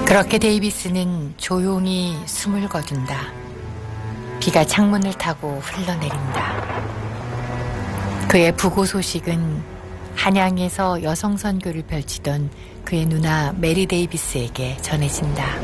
그렇게 데이비스는 조용히 숨을 거둔다. 비가 창문을 타고 흘러내린다. 그의 부고 소식은 한양에서 여성 선교를 펼치던 그의 누나 메리 데이비스에게 전해진다.